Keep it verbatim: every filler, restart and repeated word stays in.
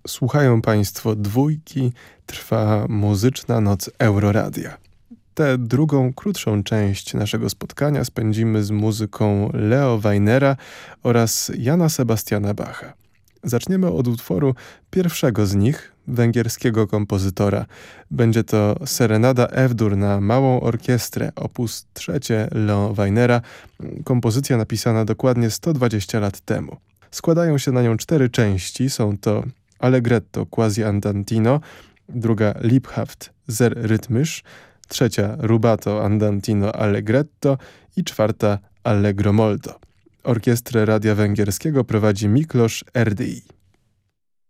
Słuchają Państwo Dwójki, trwa muzyczna noc Euroradia. Tę drugą, krótszą część naszego spotkania spędzimy z muzyką Leo Weinera oraz Jana Sebastiana Bacha. Zaczniemy od utworu pierwszego z nich, węgierskiego kompozytora. Będzie to Serenada F-dur na małą orkiestrę, opus trzecie Leo Weinera, kompozycja napisana dokładnie sto dwadzieścia lat temu. Składają się na nią cztery części, są to Allegretto quasi andantino, druga Liebhaft sehr rytmisch, trzecia Rubato andantino allegretto i czwarta Allegro molto. Orkiestrę Radia Węgierskiego prowadzi Miklos Erdei.